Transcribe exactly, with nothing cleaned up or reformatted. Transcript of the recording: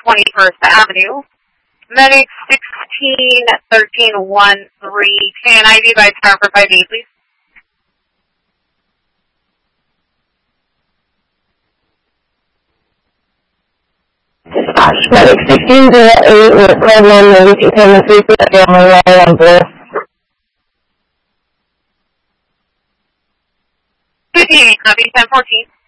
twenty-first Avenue. Medic sixteen thirteen one three. Can I be by power for five eight, please? Dispatch, Medic sixteen oh eight with Redmond, maybe two seven three three, family way on Bliss. fifty-eight, copy, ten fourteen.